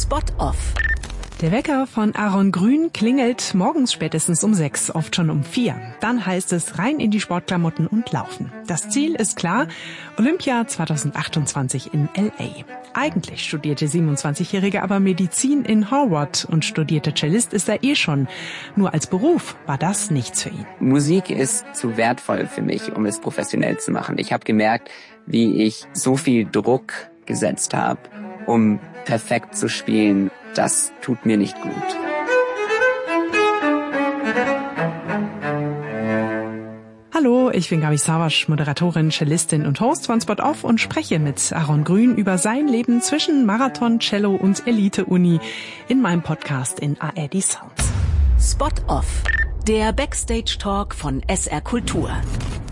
Spot Off. Der Wecker von Aaron Grün klingelt morgens spätestens um 6, oft schon um 4. Dann heißt es rein in die Sportklamotten und laufen. Das Ziel ist klar, Olympia 2028 in L.A. Eigentlich studierte 27-Jährige aber Medizin in Harvard und studierte Cellist ist er schon. Nur als Beruf war das nichts für ihn. Musik ist zu wertvoll für mich, um es professionell zu machen. Ich habe gemerkt, wie ich so viel Druck gesetzt habe, um perfekt zu spielen. Das tut mir nicht gut. Hallo, ich bin Gabi Savasch, Moderatorin, Cellistin und Host von Spot Off und spreche mit Aaron Grün über sein Leben zwischen Marathon, Cello und Elite-Uni in meinem Podcast in ARD Sounds. Spot Off, der Backstage-Talk von SR Kultur.